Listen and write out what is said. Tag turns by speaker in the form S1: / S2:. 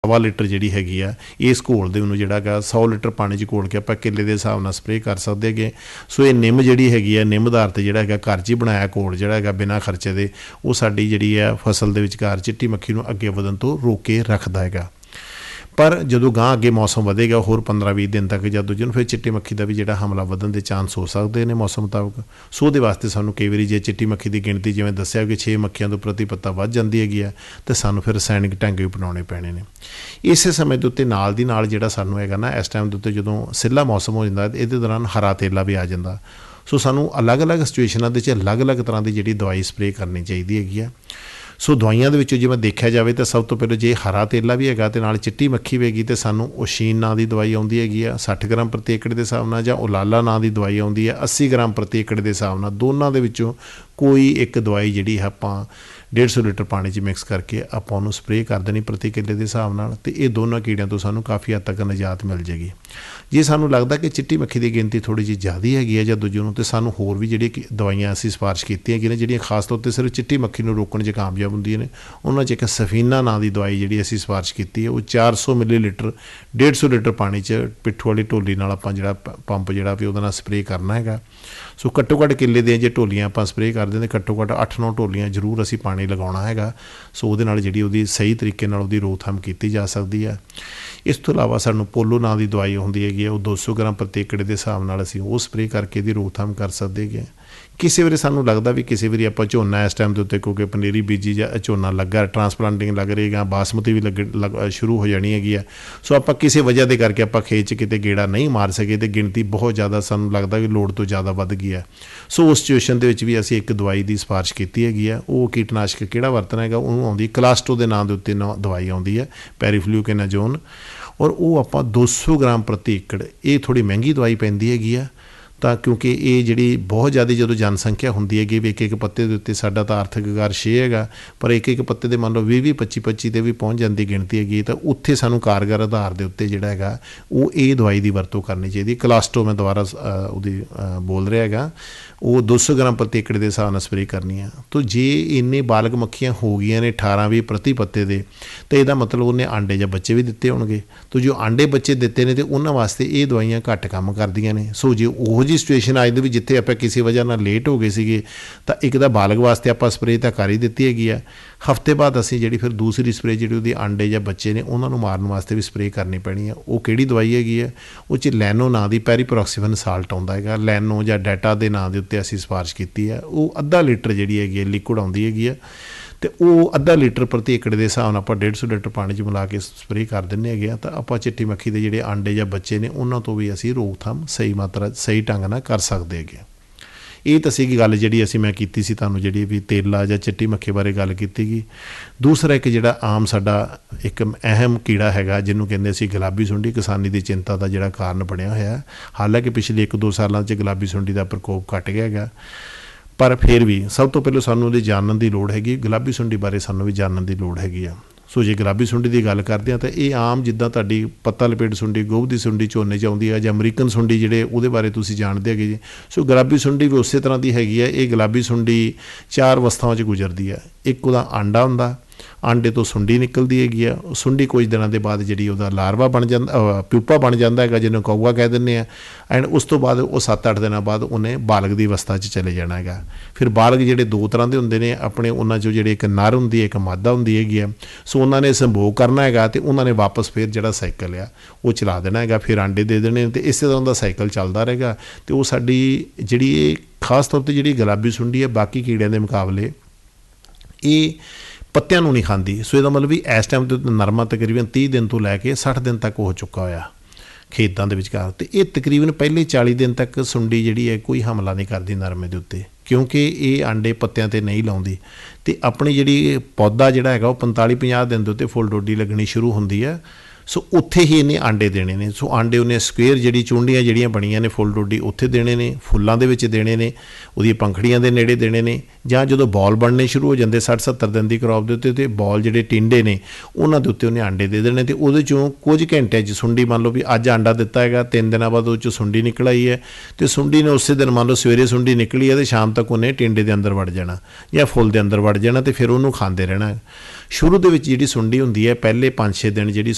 S1: 1.25 litre ਜਿਹੜੀ ਹੈਗੀ ਆ ਇਸ ਘੋਲ ਦੇ ਉਹਨੂੰ ਜਿਹੜਾ ਹੈਗਾ 100 ਲੀਟਰ ਪਾਣੀ 'ਚ ਘੋਲ ਕੇ ਆਪਾਂ ਕਿੱਲੇ ਦੇ ਹਿਸਾਬ ਨਾਲ ਸਪਰੇਅ ਕਰ ਸਕਦੇ ਹੈਗੇ। ਸੋ ਇਹ ਨਿੰਮ ਜਿਹੜੀ ਹੈਗੀ ਆ, ਨਿੰਮ ਆਧਾਰ 'ਤੇ ਜਿਹੜਾ ਹੈਗਾ ਘਰ 'ਚ ਹੀ ਬਣਾਇਆ ਘੋਲ ਜਿਹੜਾ ਹੈਗਾ ਬਿਨਾਂ ਖਰਚੇ ਦੇ, ਉਹ ਸਾਡੀ ਜਿਹੜੀ ਆ ਫਸਲ ਦੇ ਵਿਚਕਾਰ ਚਿੱਟੀ ਮੱਖੀ ਨੂੰ ਅੱਗੇ ਵਧਣ ਤੋਂ ਰੋਕ ਕੇ ਰੱਖਦਾ ਹੈਗਾ। ਪਰ ਜਦੋਂ ਗਾਂਹ ਅੱਗੇ ਮੌਸਮ ਵਧੇਗਾ ਹੋਰ 15-20 ਦਿਨ ਤੱਕ ਜਦੋਂ ਜਿਹਨੂੰ ਫਿਰ ਚਿੱਟੀ ਮੱਖੀ ਦਾ ਵੀ ਜਿਹੜਾ ਹਮਲਾ ਵਧਣ ਦੇ ਚਾਂਸ ਹੋ ਸਕਦੇ ਨੇ ਮੌਸਮ ਮੁਤਾਬਕ। ਸੋ ਉਹਦੇ ਵਾਸਤੇ ਸਾਨੂੰ ਕਈ ਵਾਰੀ ਜੇ ਚਿੱਟੀ ਮੱਖੀ ਦੀ ਗਿਣਤੀ ਜਿਵੇਂ ਦੱਸਿਆ ਕਿ 6 ਮੱਖੀਆਂ ਤੋਂ ਪ੍ਰਤੀ ਪੱਤਾ ਵੱਧ ਜਾਂਦੀ ਹੈਗੀ ਆ, ਅਤੇ ਸਾਨੂੰ ਫਿਰ ਰਸਾਇਣਿਕ ਢੰਗ ਵੀ ਅਪਣਾਉਣੇ ਪੈਣੇ ਨੇ। ਇਸੇ ਸਮੇਂ ਦੇ ਉੱਤੇ ਨਾਲ ਦੀ ਨਾਲ ਜਿਹੜਾ ਸਾਨੂੰ ਹੈਗਾ ਨਾ ਇਸ ਟਾਈਮ ਦੇ ਉੱਤੇ ਜਦੋਂ ਸਿੱਲਾ ਮੌਸਮ ਹੋ ਜਾਂਦਾ ਇਹਦੇ ਦੌਰਾਨ ਹਰਾ ਤੇਲਾ ਵੀ ਆ ਜਾਂਦਾ। ਸੋ ਸਾਨੂੰ ਅਲੱਗ-ਅਲੱਗ ਸਿਚੁਏਸ਼ਨਾਂ ਦੇ 'ਚ ਅਲੱਗ-ਅਲੱਗ ਤਰ੍ਹਾਂ ਦੀ ਜਿਹੜੀ ਦਵਾਈ ਸਪਰੇਅ ਕਰਨੀ ਚਾਹੀਦੀ ਹੈਗੀ ਆ। ਸੋ ਦਵਾਈਆਂ ਦੇ ਵਿੱਚੋਂ ਜਿਵੇਂ ਦੇਖਿਆ ਜਾਵੇ ਤਾਂ ਸਭ ਤੋਂ ਪਹਿਲਾਂ ਜੇ ਹਰਾ ਤੇਲਾ ਵੀ ਹੈਗਾ ਅਤੇ ਨਾਲ ਚਿੱਟੀ ਮੱਖੀ ਵੀ ਹੈਗੀ, ਅਤੇ ਸਾਨੂੰ ਓਸ਼ੀਨ ਨਾਂ ਦੀ ਦਵਾਈ ਆਉਂਦੀ ਹੈਗੀ ਆ 60 ਗ੍ਰਾਮ ਪ੍ਰਤੀ ਏਕੜ ਦੇ ਹਿਸਾਬ ਨਾਲ, ਜਾਂ ਉਲਾਲਾ ਨਾਂ ਦੀ ਦਵਾਈ ਆਉਂਦੀ ਹੈ 80 ਗ੍ਰਾਮ ਪ੍ਰਤੀ ਏਕੜ ਦੇ ਹਿਸਾਬ ਨਾਲ। ਦੋਨਾਂ ਦੇ ਵਿੱਚੋਂ ਕੋਈ ਇੱਕ ਦਵਾਈ ਜਿਹੜੀ ਆਪਾਂ 150 ਲੀਟਰ ਪਾਣੀ 'ਚ ਮਿਕਸ ਕਰਕੇ ਆਪਾਂ ਉਹਨੂੰ ਸਪਰੇਅ ਕਰ ਦੇਣੀ ਪ੍ਰਤੀ ਕਿੱਲੇ ਦੇ ਹਿਸਾਬ ਨਾਲ, ਅਤੇ ਇਹ ਦੋਨਾਂ ਕੀੜਿਆਂ ਤੋਂ ਸਾਨੂੰ ਕਾਫੀ ਹੱਦ ਤੱਕ ਨਿਜਾਤ ਮਿਲ ਜਾਏਗੀ। ਜੇ ਸਾਨੂੰ ਲੱਗਦਾ ਕਿ ਚਿੱਟੀ ਮੱਖੀ ਦੀ ਗਿਣਤੀ ਥੋੜ੍ਹੀ ਜਿਹੀ ਜ਼ਿਆਦਾ ਹੈਗੀ ਹੈ ਜਾਂ ਦੂਜੇ ਨੂੰ, ਅਤੇ ਸਾਨੂੰ ਹੋਰ ਵੀ ਜਿਹੜੀ ਦਵਾਈਆਂ ਅਸੀਂ ਸਿਫਾਰਿਸ਼ ਕੀਤੀਆਂ ਹੈਗੀਆਂ ਨੇ ਜਿਹੜੀਆਂ ਖਾਸ ਤੌਰ 'ਤੇ ਸਿਰਫ ਚਿੱਟੀ ਮੱਖੀ ਨੂੰ ਰੋਕਣ 'ਚ ਕਾਮਯਾਬ ਹੁੰਦੀਆਂ ਨੇ। ਉਹਨਾਂ 'ਚ ਇੱਕ ਸਫੀਨਾ ਨਾਂ ਦੀ ਦਵਾਈ ਜਿਹੜੀ ਅਸੀਂ ਸਿਫਾਰਿਸ਼ ਕੀਤੀ ਹੈ, ਉਹ 400 ਮਿਲੀਲੀਟਰ 150 ਲੀਟਰ ਪਾਣੀ 'ਚ ਪਿੱਠੂ ਵਾਲੀ ਢੋਲੀ ਨਾਲ ਆਪਾਂ ਜਿਹੜਾ ਪੰਪ ਜਿਹੜਾ ਵੀ ਉਹਦੇ ਨਾਲ ਸਪਰੇਅ ਕਰਨਾ ਹੈਗਾ। ਸੋ ਘੱਟੋ ਘੱਟ ਕਿੱਲੇ ਦੀਆਂ ਜੇ ਢੋਲੀਆਂ ਆਪਾਂ ਸਪਰੇਅ ਕਰਦੇ ਹਾਂ ਤਾਂ ਘੱਟੋ ਘੱਟ 8-9 ਢੋਲੀਆਂ ਜ਼ਰੂਰ ਅਸੀਂ ਪਾਣੀ ਲਗਾਉਣਾ ਹੈਗਾ। ਸੋ ਉਹਦੇ ਨਾਲ ਜਿਹੜੀ ਉਹਦੀ ਸਹੀ ਤਰੀਕੇ ਨਾਲ ਉਹਦੀ ਰੋਕਥਾਮ ਕੀਤੀ ਜਾ ਸਕਦੀ ਹੈ। ਇਸ ਤੋਂ ਇਲਾਵਾ ਸਾਨੂੰ ਪੋਲੋ ਨਾਂ ਦੀ ਦਵਾਈ ਹੁੰਦੀ ਹੈਗੀ ਹੈ, ਉਹ 200 ਗ੍ਰਾਮ ਪ੍ਰਤੀ ਏਕੜ ਦੇ ਹਿਸਾਬ ਨਾਲ ਅਸੀਂ ਉਹ ਸਪਰੇਅ ਕਰਕੇ ਇਹਦੀ ਰੋਕਥਾਮ ਕਰ ਸਕਦੇ ਹੈਗੇ। ਕਿਸੇ ਵੇਲੇ ਸਾਨੂੰ ਲੱਗਦਾ ਵੀ ਕਿਸੇ ਵਾਰੀ ਆਪਾਂ ਝੋਨਾ ਇਸ ਟਾਈਮ ਦੇ ਉੱਤੇ ਕਿਉਂਕਿ ਪਨੀਰੀ ਬੀਜੀ ਜਾਂ ਝੋਨਾ ਲੱਗਾ ਟਰਾਂਸਪਲਾਂਟਿੰਗ ਲੱਗ ਰਹੀ ਹੈਗਾ, ਬਾਸਮਤੀ ਵੀ ਸ਼ੁਰੂ ਹੋ ਜਾਣੀ ਹੈਗੀ ਆ। ਸੋ ਆਪਾਂ ਕਿਸੇ ਵਜ੍ਹਾ ਦੇ ਕਰਕੇ ਆਪਾਂ ਖੇਤ 'ਚ ਕਿਤੇ ਗੇੜਾ ਨਹੀਂ ਮਾਰ ਸਕੇ ਅਤੇ ਗਿਣਤੀ ਬਹੁਤ ਜ਼ਿਆਦਾ ਸਾਨੂੰ ਲੱਗਦਾ ਕਿ ਲੋੜ ਤੋਂ ਜ਼ਿਆਦਾ ਵੱਧ ਗਈ ਹੈ। ਸੋ ਉਸ ਸਿਚੁਏਸ਼ਨ ਦੇ ਵਿੱਚ ਵੀ ਅਸੀਂ ਇੱਕ ਦਵਾਈ ਦੀ ਸਿਫਾਰਿਸ਼ ਕੀਤੀ ਹੈਗੀ ਆ। ਉਹ ਕੀਟਨਾਸ਼ਕ ਕਿਹੜਾ ਵਰਤਣਾ ਹੈਗਾ, ਉਹਨੂੰ ਆਉਂਦੀ ਕਲਾਸਟੋ ਦੇ ਨਾਂ ਦੇ ਉੱਤੇ ਦਵਾਈ ਆਉਂਦੀ ਹੈ, ਪੈਰੀਫਲੂਕੇਨਾਜ਼ੋਨ, ਔਰ ਉਹ ਆਪਾਂ 200 ਗ੍ਰਾਮ ਪ੍ਰਤੀ ਏਕੜ, ਇਹ ਥੋੜ੍ਹੀ ਮਹਿੰਗੀ ਦਵਾਈ ਪੈਂਦੀ ਹੈਗੀ ਆ। ਤਾਂ ਕਿਉਂਕਿ ਇਹ ਜਿਹੜੀ ਬਹੁਤ ਜ਼ਿਆਦਾ ਜਦੋਂ ਜਨਸੰਖਿਆ ਹੁੰਦੀ ਹੈਗੀ ਵੀ ਇੱਕ ਪੱਤੇ ਦੇ ਉੱਤੇ ਸਾਡਾ ਤਾਂ ਆਰਥਿਕ ਆਕਾਰ 6 ਹੈਗਾ, ਪਰ ਇੱਕ ਪੱਤੇ ਦੇ ਮੰਨ ਲਓ 20-20, 25-25 ਤੇ ਵੀ ਪਹੁੰਚ ਜਾਂਦੀ ਗਿਣਤੀ ਹੈਗੀ, ਤਾਂ ਉੱਥੇ ਸਾਨੂੰ ਕਾਰਗਰ ਆਧਾਰ ਦੇ ਉੱਤੇ ਜਿਹੜਾ ਹੈਗਾ ਉਹ ਇਹ ਦਵਾਈ ਦੀ ਵਰਤੋਂ ਕਰਨੀ ਚਾਹੀਦੀ। ਕਲਾਸਟੋ ਮੈਂ ਦੁਬਾਰਾ ਉਹਦੀ ਬੋਲ ਰਿਹਾ ਹੈਗਾ, ਉਹ 200 ਗ੍ਰਾਮ ਪ੍ਰਤੀ ਏਕੜ ਦੇ ਹਿਸਾਬ ਨਾਲ ਸਪਰੇਅ ਕਰਨੀ ਆ। ਤਾਂ ਜੇ ਇੰਨੇ ਬਾਲਗ ਮੱਖੀਆਂ ਹੋ ਗਈਆਂ ਨੇ 18-20 ਪ੍ਰਤੀ ਪੱਤੇ ਦੇ, ਤਾਂ ਇਹਦਾ ਮਤਲਬ ਉਹਨੇ ਆਂਡੇ ਜਾਂ ਬੱਚੇ ਵੀ ਦਿੱਤੇ ਹੋਣਗੇ। ਤਾਂ ਜੋ ਆਂਡੇ ਬੱਚੇ ਦਿੱਤੇ ਨੇ ਤਾਂ ਉਹਨਾਂ ਵਾਸਤੇ ਇਹ ਦਵਾਈਆਂ ਘੱਟ ਕੰਮ ਕਰਦੀਆਂ ਨੇ। ਸੋ ਜੇ ਉਹ ਜਿਹੀ ਸਿਚੁਏਸ਼ਨ ਅੱਜ ਦੇ ਵੀ ਜਿੱਥੇ ਆਪਾਂ ਕਿਸੇ ਵਜ੍ਹਾ ਨਾਲ ਲੇਟ ਹੋ ਗਏ ਸੀਗੇ, ਤਾਂ ਇੱਕ ਤਾਂ ਬਾਲਗ ਵਾਸਤੇ ਆਪਾਂ ਸਪਰੇਅ ਤਾਂ ਕਰ ਹੀ ਦਿੱਤੀ ਹੈਗੀ ਆ। ਹਫ਼ਤੇ ਬਾਅਦ ਅਸੀਂ ਜਿਹੜੀ ਫਿਰ ਦੂਸਰੀ ਸਪਰੇਅ ਜਿਹੜੀ ਉਹਦੀ ਆਂਡੇ ਜਾਂ ਬੱਚੇ ਨੇ ਉਹਨਾਂ ਨੂੰ ਮਾਰਨ ਵਾਸਤੇ ਵੀ ਸਪਰੇਅ ਕਰਨੀ ਪੈਣੀ ਆ। ਉਹ ਕਿਹੜੀ ਦਵਾਈ ਹੈਗੀ ਆ, ਉਹ 'ਚ ਲੈਨੋ ਨਾਂ ਦੀ ਪੈਰੀਪਰੋਕਸੀਫਨ ਸਾਲਟ ਆਉਂਦਾ ਹੈਗਾ, ਲੈਨੋ ਜਾਂ ਡੈਟਾ ਦੇ ਨਾਂ ਦੇ ਉੱਤੇ ਅਸੀਂ ਸਿਫਾਰਿਸ਼ ਕੀਤੀ ਹੈ। ਉਹ ਅੱਧਾ ਲੀਟਰ ਜਿਹੜੀ ਹੈਗੀ ਹੈ ਲਿਕੁਇਡ ਆਉਂਦੀ ਹੈਗੀ ਆ, ਅਤੇ ਉਹ ਅੱਧਾ ਲੀਟਰ ਪ੍ਰਤੀ ਏਕੜ ਦੇ ਹਿਸਾਬ ਨਾਲ ਆਪਾਂ 150 ਲੀਟਰ ਪਾਣੀ 'ਚ ਮਿਲਾ ਕੇ ਸਪਰੇਅ ਕਰ ਦਿੰਦੇ ਹੈਗੇ ਆ। ਤਾਂ ਆਪਾਂ ਚਿੱਟੀ ਮੱਖੀ ਦੇ ਜਿਹੜੇ ਆਂਡੇ ਜਾਂ ਬੱਚੇ ਨੇ ਉਹਨਾਂ ਤੋਂ ਵੀ ਅਸੀਂ ਰੋਕਥਾਮ ਸਹੀ ਮਾਤਰਾ ਸਹੀ ਢੰਗ ਨਾਲ ਕਰ ਸਕਦੇ ਹੈਗੇ। ਇਹ ਤਾਂ ਸੀਗੀ ਗੱਲ ਜਿਹੜੀ ਮੈਂ ਕੀਤੀ ਸੀ ਤੁਹਾਨੂੰ, ਜਿਹੜੀ ਵੀ ਤੇਲਾ ਜਾਂ ਚਿੱਟੀ ਮੱਖੀ ਬਾਰੇ ਗੱਲ ਕੀਤੀ ਗਈ। ਦੂਸਰਾ ਇੱਕ ਜਿਹੜਾ ਆਮ ਸਾਡਾ ਇੱਕ ਅਹਿਮ ਕੀੜਾ ਹੈਗਾ ਜਿਹਨੂੰ ਕਹਿੰਦੇ ਅਸੀਂ ਗੁਲਾਬੀ ਸੁੰਡੀ, ਕਿਸਾਨੀ ਦੀ ਚਿੰਤਾ ਦਾ ਜਿਹੜਾ ਕਾਰਨ ਬਣਿਆ ਹੋਇਆ। ਹਾਲਾਂਕਿ ਪਿਛਲੇ 1-2 ਸਾਲਾਂ 'ਚ ਗੁਲਾਬੀ ਸੁੰਡੀ ਦਾ ਪ੍ਰਕੋਪ ਘੱਟ ਗਿਆ ਹੈਗਾ, ਪਰ ਫਿਰ ਵੀ ਸਭ ਤੋਂ ਪਹਿਲਾਂ ਸਾਨੂੰ ਉਹਦੇ ਜਾਣਨ ਦੀ ਲੋੜ ਹੈਗੀ। ਗੁਲਾਬੀ ਸੁੰਡੀ ਬਾਰੇ ਸਾਨੂੰ ਵੀ ਜਾਣਨ ਦੀ ਲੋੜ ਹੈਗੀ ਆ। ਸੋ ਜੇ ਗੁਲਾਬੀ ਸੁੰਡੀ ਦੀ ਗੱਲ ਕਰਦੇ ਹਾਂ ਤਾਂ ਇਹ ਆਮ ਜਿੱਦਾਂ ਤੁਹਾਡੀ ਪੱਤਾ ਲਪੇਟ ਸੁੰਡੀ, ਗੋਭ ਦੀ ਸੁੰਡੀ ਝੋਨੇ 'ਚ ਆਉਂਦੀ ਹੈ, ਜਾਂ ਅਮਰੀਕਨ ਸੁੰਡੀ ਜਿਹੜੇ ਉਹਦੇ ਬਾਰੇ ਤੁਸੀਂ ਜਾਣਦੇ ਹੈਗੇ ਜੀ। ਸੋ ਗੁਲਾਬੀ ਸੁੰਡੀ ਵੀ ਉਸੇ ਤਰ੍ਹਾਂ ਦੀ ਹੈਗੀ ਹੈ। ਇਹ ਗੁਲਾਬੀ ਸੁੰਡੀ 4 ਅਵਸਥਾਵਾਂ 'ਚ ਗੁਜ਼ਰਦੀ ਹੈ। ਇੱਕ ਉਹਦਾ ਆਂਡਾ ਹੁੰਦਾ, ਆਂਡੇ ਤੋਂ ਸੁੰਡੀ ਨਿਕਲਦੀ ਹੈਗੀ ਆ। ਉਹ ਸੁੰਡੀ ਕੁਝ ਦਿਨਾਂ ਦੇ ਬਾਅਦ ਜਿਹੜੀ ਉਹਦਾ ਲਾਰਵਾ ਬਣ ਜਾਂਦਾ, ਪਿਊਪਾ ਬਣ ਜਾਂਦਾ ਹੈਗਾ ਜਿਹਨੂੰ ਕਊਆ ਕਹਿ ਦਿੰਦੇ ਆ। ਐਂਡ ਉਸ ਤੋਂ ਬਾਅਦ ਉਹ 7-8 ਦਿਨਾਂ ਬਾਅਦ ਉਹਨੇ ਬਾਲਗ ਦੀ ਅਵਸਥਾ 'ਚ ਚਲੇ ਜਾਣਾ ਹੈਗਾ। ਫਿਰ ਬਾਲਗ ਜਿਹੜੇ 2 ਤਰ੍ਹਾਂ ਦੇ ਹੁੰਦੇ ਨੇ ਆਪਣੇ, ਉਹਨਾਂ 'ਚੋਂ ਜਿਹੜੇ ਇੱਕ ਨਰ ਹੁੰਦੀ ਹੈ, ਇੱਕ ਮਾਦਾ ਹੁੰਦੀ ਹੈਗੀ ਆ। ਸੋ ਉਹਨਾਂ ਨੇ ਸੰਭੋਗ ਕਰਨਾ ਹੈਗਾ ਅਤੇ ਉਹਨਾਂ ਨੇ ਵਾਪਸ ਫਿਰ ਜਿਹੜਾ ਸਾਈਕਲ ਆ ਉਹ ਚਲਾ ਦੇਣਾ ਹੈਗਾ, ਫਿਰ ਆਂਡੇ ਦੇ ਦੇਣੇ, ਅਤੇ ਇਸੇ ਤਰ੍ਹਾਂ ਦਾ ਸਾਈਕਲ ਚੱਲਦਾ ਰਹੇਗਾ। ਅਤੇ ਉਹ ਸਾਡੀ ਜਿਹੜੀ ਇਹ ਖਾਸ ਤੌਰ 'ਤੇ ਜਿਹੜੀ ਗੁਲਾਬੀ ਸੁੰਡੀ ਹੈ ਬਾਕੀ ਕੀੜਿਆਂ ਦੇ ਮੁਕਾਬਲੇ ਇਹ ਪੱਤਿਆਂ ਨੂੰ ਨਹੀਂ ਖਾਂਦੀ। ਸੋ ਇਹਦਾ ਮਤਲਬ ਵੀ ਇਸ ਟਾਈਮ 'ਤੇ ਨਰਮਾ ਤਕਰੀਬਨ 30 ਦਿਨ ਤੋਂ ਲੈ ਕੇ 60 ਦਿਨ ਤੱਕ ਹੋ ਚੁੱਕਾ ਹੋਇਆ ਖੇਤਾਂ ਦੇ ਵਿਚਕਾਰ, ਅਤੇ ਇਹ ਤਕਰੀਬਨ ਪਹਿਲੇ 40 ਦਿਨ ਤੱਕ ਸੁੰਡੀ ਜਿਹੜੀ ਹੈ ਕੋਈ ਹਮਲਾ ਨਹੀਂ ਕਰਦੀ ਨਰਮੇ ਦੇ ਉੱਤੇ, ਕਿਉਂਕਿ ਇਹ ਆਂਡੇ ਪੱਤਿਆਂ 'ਤੇ ਨਹੀਂ ਲਾਉਂਦੀ। ਅਤੇ ਆਪਣੀ ਜਿਹੜੀ ਪੌਦਾ ਜਿਹੜਾ ਹੈਗਾ ਉਹ 45-50 ਦਿਨ ਦੇ ਉੱਤੇ ਫੁੱਲ ਡੋਡੀ ਲੱਗਣੀ ਸ਼ੁਰੂ ਹੁੰਦੀ ਹੈ। ਸੋ ਉੱਥੇ ਹੀ ਇਹਨੇ ਆਂਡੇ ਦੇਣੇ ਨੇ। ਸੋ ਆਂਡੇ ਉਹਨੇ ਸਕੁਏਅਰ ਜਿਹੜੀ ਚੁੰਡੀਆਂ ਜਿਹੜੀਆਂ ਬਣੀਆਂ ਨੇ ਫੁੱਲ ਡੋਡੀ ਉੱਥੇ ਦੇਣੇ ਨੇ, ਫੁੱਲਾਂ ਦੇ ਵਿੱਚ ਦੇਣੇ ਨੇ, ਉਹਦੀਆਂ ਪੰਖੜੀਆਂ ਦੇ ਨੇੜੇ ਦੇਣੇ ਨੇ, ਜਾਂ ਜਦੋਂ ਬੌਲ ਬਣਨੇ ਸ਼ੁਰੂ ਹੋ ਜਾਂਦੇ 60-70 ਦਿਨ ਦੀ ਕ੍ਰੌਪ ਦੇ ਉੱਤੇ, ਅਤੇ ਬੌਲ ਜਿਹੜੇ ਟਿੰਡੇ ਨੇ ਉਹਨਾਂ ਦੇ ਉੱਤੇ ਉਹਨੇ ਆਂਡੇ ਦੇ ਦੇਣੇ। ਅਤੇ ਉਹਦੇ 'ਚੋਂ ਕੁਝ ਘੰਟਿਆਂ 'ਚ ਸੁੰਡੀ ਮੰਨ ਲਓ ਵੀ ਅੱਜ ਆਂਡਾ ਦਿੱਤਾ ਹੈਗਾ, 3 ਦਿਨਾਂ ਬਾਅਦ ਉਹ 'ਚੋਂ ਸੁੰਡੀ ਨਿਕਲ ਆਈ ਹੈ, ਅਤੇ ਸੁੰਡੀ ਨੇ ਉਸੇ ਦਿਨ ਮੰਨ ਲਓ ਸਵੇਰੇ ਸੁੰਡੀ ਨਿਕਲੀ ਹੈ ਅਤੇ ਸ਼ਾਮ ਤੱਕ ਉਹਨੇ ਟਿੰਡੇ ਦੇ ਅੰਦਰ ਵੜ ਜਾਣਾ ਜਾਂ ਫੁੱਲ ਦੇ ਅੰਦਰ ਵੜ ਜਾਣਾ, ਅਤੇ ਫਿਰ ਉਹਨੂੰ ਖਾਂਦੇ ਰਹਿਣਾ। ਸ਼ੁਰੂ ਦੇ ਵਿੱਚ ਜਿਹੜੀ ਸੁੰਡੀ ਹੁੰਦੀ ਹੈ ਪਹਿਲੇ 5-6 ਦਿਨ ਜਿਹੜੀ